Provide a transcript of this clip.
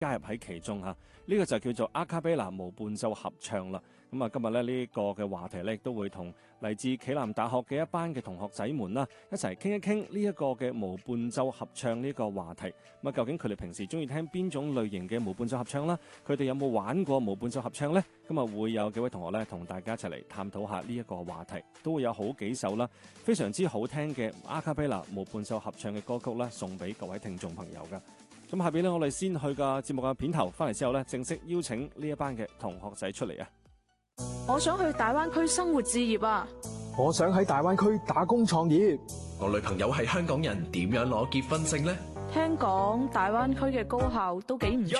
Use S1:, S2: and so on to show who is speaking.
S1: 加入喺其中嚇。呢個就叫做阿卡貝拉無伴奏合唱啦。咁啊，今日咧呢個嘅話題咧，亦都會同嚟自暨南大學嘅一班嘅同學仔們啦，一齊傾一傾呢一個嘅無伴奏合唱呢個話題。咁啊，究竟佢哋平時中意聽邊種類型嘅無伴奏合唱啦？佢哋有冇玩過無伴奏合唱呢？咁啊，會有幾位同學咧同大家一齊嚟探討下呢一個話題，都會有好幾首啦，非常之好聽嘅阿卡貝拉無伴奏合唱嘅歌曲啦，送俾各位聽眾朋友㗎。咁下邊呢，我哋先去個節目嘅片頭，翻嚟之後呢，正式邀請呢一班嘅同學仔出嚟啊！
S2: 我想去大灣區生活置業啊！
S3: 我想喺大灣區打工創業。
S4: 我女朋友係香港人，點樣攞結婚證呢？
S2: 聽講大灣區嘅高校都幾唔錯